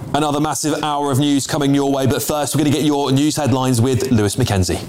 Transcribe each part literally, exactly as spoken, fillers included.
Another massive hour of news coming your way, but first we're going to get your news headlines with Lewis Mackenzie.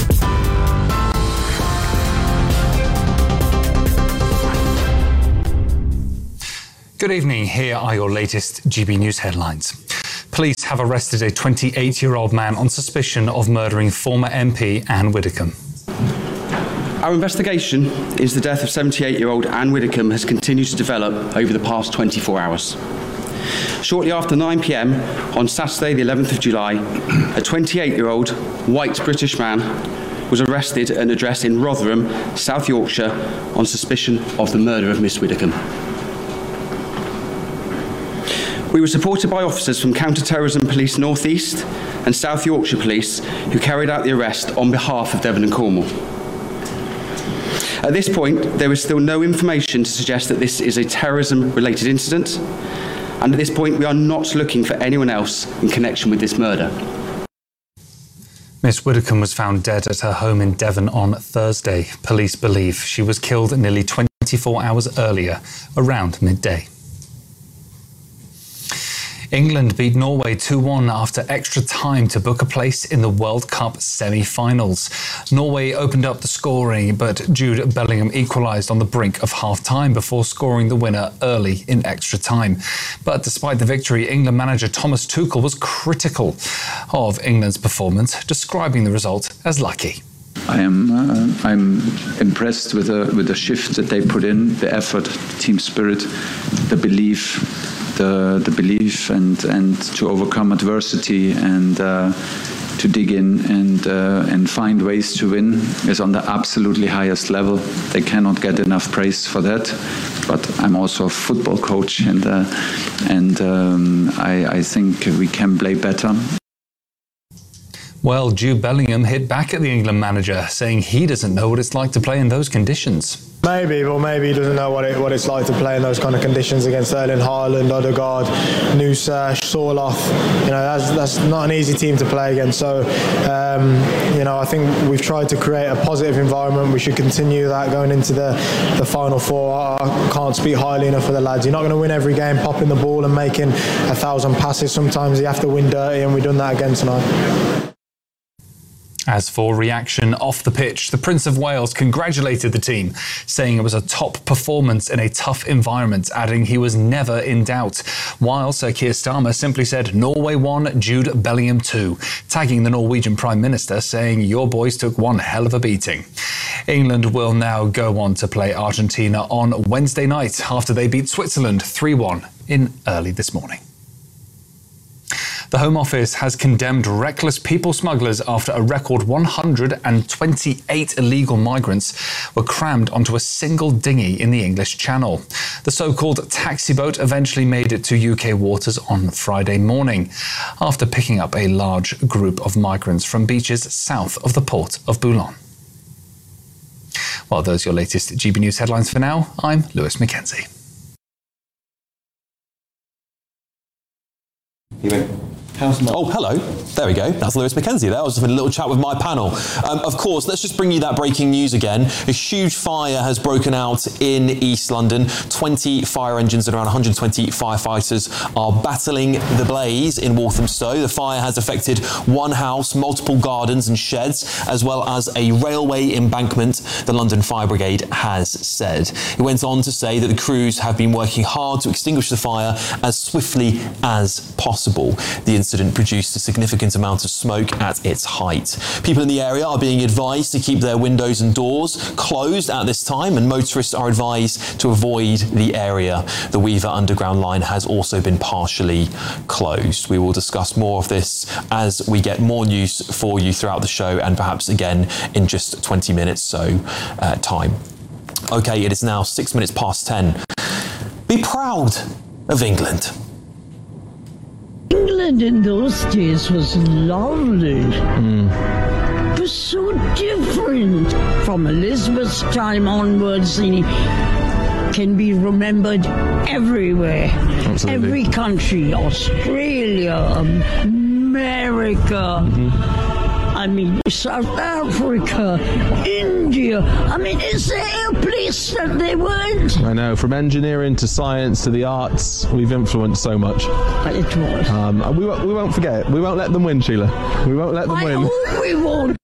Good evening, here are your latest G B News headlines. Police have arrested a twenty-eight-year-old man on suspicion of murdering former M P Anne Widdecombe. Our investigation into the death of seventy-eight-year-old Anne Widdecombe has continued to develop over the past twenty-four hours. Shortly after nine p m on Saturday the eleventh of July, a twenty-eight-year-old white British man was arrested at an address in Rotherham, South Yorkshire, on suspicion of the murder of Miss Widdecombe. We were supported by officers from Counter-Terrorism Police North East and South Yorkshire Police who carried out the arrest on behalf of Devon and Cornwall. At this point, there is still no information to suggest that this is a terrorism-related incident, and at this point we are not looking for anyone else in connection with this murder. Miss Widdecombe was found dead at her home in Devon on Thursday. Police believe she was killed nearly twenty-four hours earlier, around midday. England beat Norway two one after extra time to book a place in the World Cup semi-finals. Norway opened up the scoring, but Jude Bellingham equalised on the brink of half-time before scoring the winner early in extra time. But despite the victory, England manager Thomas Tuchel was critical of England's performance, describing the result as lucky. I am uh, I'm impressed with the with the shift that they put in, the effort, team spirit, the belief. The, the belief and, and to overcome adversity and uh, to dig in and uh, and find ways to win is on the absolutely highest level. They cannot get enough praise for that. But I'm also a football coach, and uh, and um, I, I think we can play better. Well, Jude Bellingham hit back at the England manager, saying he doesn't know what it's like to play in those conditions. Maybe, but maybe he doesn't know what it what it's like to play in those kind of conditions against Erling Haaland, Odegaard, Nusa, Sorloth. You know, that's that's not an easy team to play against. So, um, you know, I think we've tried to create a positive environment. We should continue that going into the, the final four. I can't speak highly enough for the lads. You're not going to win every game popping the ball and making a thousand passes. Sometimes you have to win dirty, and we've done that again tonight. As for reaction off the pitch, the Prince of Wales congratulated the team, saying it was a top performance in a tough environment, adding he was never in doubt. While Sir Keir Starmer simply said Norway won, Jude Bellingham two, tagging the Norwegian Prime Minister, saying your boys took one hell of a beating. England will now go on to play Argentina on Wednesday night after they beat Switzerland three one in early this morning. The Home Office has condemned reckless people smugglers after a record one hundred twenty-eight illegal migrants were crammed onto a single dinghy in the English Channel. The so-called taxi boat eventually made it to U K waters on Friday morning, after picking up a large group of migrants from beaches south of the port of Boulogne. Well, those are your latest G B News headlines for now. I'm Lewis Mackenzie. Oh, hello. There we go. That's Lewis Mackenzie there. I was just having a little chat with my panel. Um, of course, let's just bring you that breaking news again. A huge fire has broken out in East London. twenty fire engines and around one hundred twenty firefighters are battling the blaze in Walthamstow. The fire has affected one house, multiple gardens and sheds, as well as a railway embankment, the London Fire Brigade has said. It went on to say that the crews have been working hard to extinguish the fire as swiftly as possible. The incident produced a significant amount of smoke at its height. People in the area are being advised to keep their windows and doors closed at this time, and motorists are advised to avoid the area. The Weaver Underground line has also been partially closed. We will discuss more of this as we get more news for you throughout the show, and perhaps again in just twenty minutes so uh, time. Okay, it is now six minutes past ten. Be proud of England. England in those days was lovely. Mm. It was so different. From Elizabeth's time onwards, it can be remembered everywhere. Absolutely. Every country, Australia, America. Mm-hmm. I mean, South Africa, India. I mean, is there a place that they weren't? I know, from engineering to science to the arts, we've influenced so much. It was. Um, and we, won't, we won't forget it. We won't let them win, Sheila. We won't let them I win. hope we won't.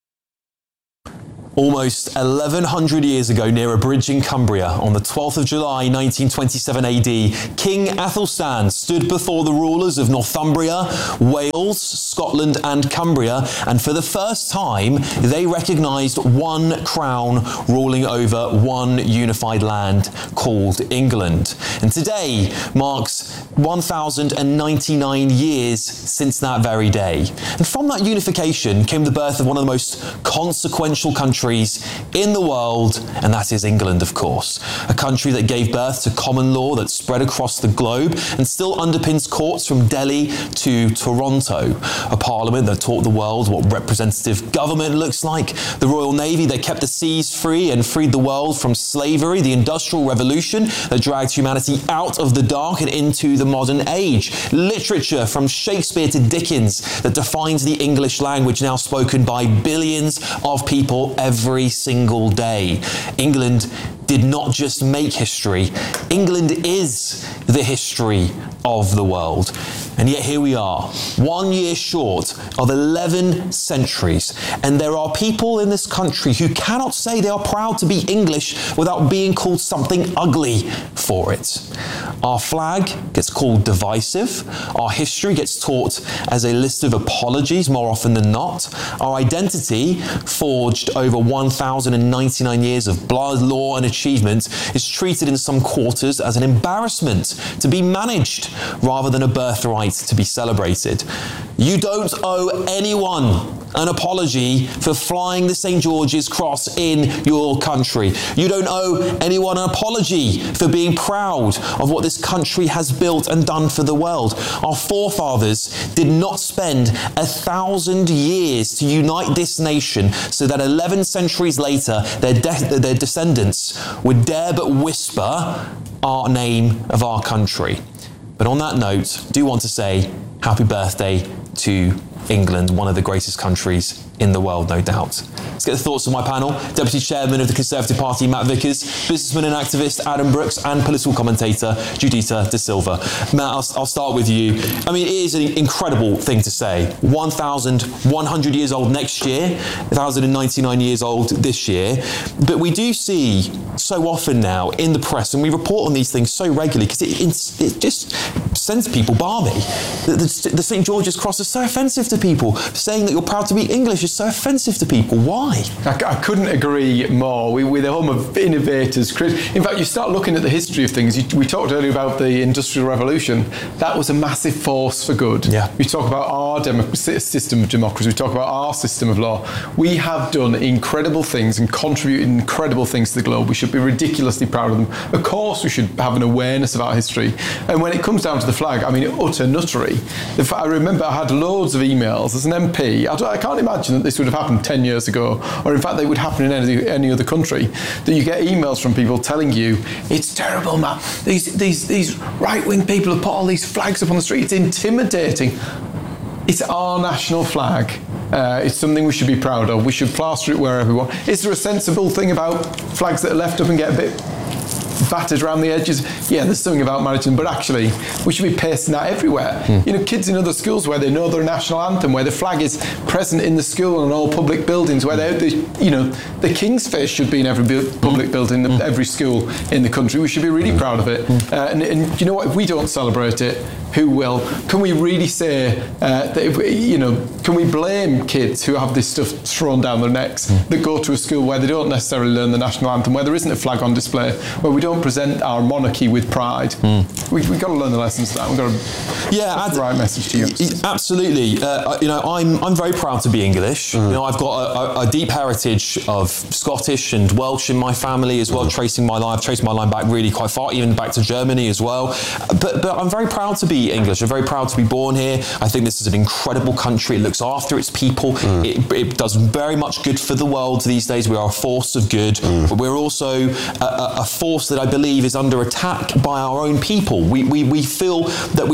Almost eleven hundred years ago, near a bridge in Cumbria, on the twelfth of July nineteen twenty-seven A D, King Athelstan stood before the rulers of Northumbria, Wales, Scotland and Cumbria, and for the first time they recognised one crown ruling over one unified land called England. And today marks one thousand ninety-nine years since that very day. And from that unification came the birth of one of the most consequential countries in the world, and that is England, of course. A country that gave birth to common law that spread across the globe and still underpins courts from Delhi to Toronto. A parliament that taught the world what representative government looks like. The Royal Navy that kept the seas free and freed the world from slavery. The Industrial Revolution that dragged humanity out of the dark and into the modern age. Literature from Shakespeare to Dickens that defines the English language, now spoken by billions of people every Every single day. England did not just make history. England is the history of the world. And yet here we are, one year short of eleven centuries. And there are people in this country who cannot say they are proud to be English without being called something ugly for it. Our flag gets called divisive. Our history gets taught as a list of apologies more often than not. Our identity, forged over one thousand ninety-nine years of blood, law and achievement, is treated in some quarters as an embarrassment to be managed rather than a birthright to be celebrated. You don't owe anyone an apology for flying the Saint George's Cross in your country. You don't owe anyone an apology for being proud of what this country has built and done for the world. Our forefathers did not spend a thousand years to unite this nation so that eleven centuries later their, de- their descendants would dare but whisper our name of our country. But on that note, I do want to say happy birthday to England, one of the greatest countries in the world, no doubt. Let's get the thoughts of my panel. Deputy Chairman of the Conservative Party, Matt Vickers, businessman and activist, Adam Brooks, and political commentator, Judita De Silva. Matt, I'll, I'll start with you. I mean, it is an incredible thing to say. one thousand one hundred years old next year, one thousand ninety-nine years old this year. But we do see so often now in the press, and we report on these things so regularly, because it, it, it just sends people balmy. The, the, the Saint George's Cross is so offensive to people. Saying that you're proud to be English is so offensive to people. Why? I, I couldn't agree more. We, we're the home of innovators. In fact, you start looking at the history of things. You, we talked earlier about the Industrial Revolution. That was a massive force for good. Yeah. We talk about our demo- system of democracy. We talk about our system of law. We have done incredible things and contributed incredible things to the globe. We should be ridiculously proud of them. Of course, we should have an awareness of our history. And when it comes down to the flag, I mean, utter nuttery. If I remember I had loads of emails as an M P. I, I can't imagine that this would have happened ten years ago, or in fact they would happen in any, any other country, that you get emails from people telling you, it's terrible, Matt. These, these, these right-wing people have put all these flags up on the street. It's intimidating. It's our national flag. Uh, it's something we should be proud of. We should plaster it wherever we want. Is there a sensible thing about flags that are left up and get a bit battered around the edges? Yeah, there's something about managing, but actually we should be pasting that everywhere. Mm. You know, kids in other schools where they know their national anthem, where the flag is present in the school and all public buildings, where they, they, you know, the King's face should be in every bu- public building, mm. every school in the country. We should be really mm. proud of it. Mm. Uh, and, and you know what? If we don't celebrate it, who will? Can we really say uh, that? If we, you know, can we blame kids who have this stuff thrown down their necks mm. that go to a school where they don't necessarily learn the national anthem, where there isn't a flag on display, where we don't present our monarchy with pride? Mm. We, we've got to learn the lessons of that. We've got to yeah, put the right message to you. Absolutely. Uh, you know, I'm I'm very proud to be English. Mm. You know, I've got a, a deep heritage of Scottish and Welsh in my family as well, mm. tracing my life, tracing my line back really quite far, even back to Germany as well. But but I'm very proud to be English. I'm very proud to be born here. I think this is an incredible country. It looks after its people. Mm. It, it does very much good for the world these days. We are a force of good, mm. but we're also a, a force that I believe is under attack by our own people. We, we we feel that we look at our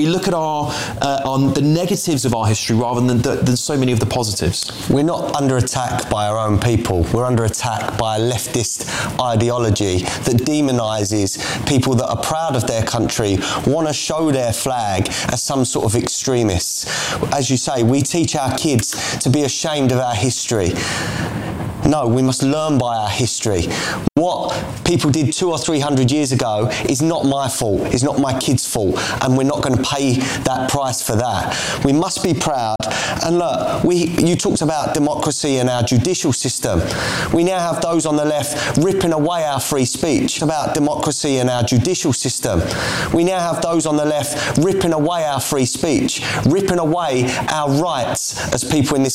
our uh, on the negatives of our history rather than, the, than so many of the positives? We're not under attack by our own people. We're under attack by a leftist ideology that demonises people that are proud of their country, want to show their flag as some sort of extremists. As you say, we teach our kids to be ashamed of our history. No, we must learn by our history. What people did two or three hundred years ago is not my fault, it's not my kids' fault, and we're not going to pay that price for that. We must be proud. And look, we, you talked about democracy and our judicial system. We now have those on the left ripping away our free speech. About democracy and our judicial system. We now have those on the left ripping away our free speech, ripping away our rights as people in this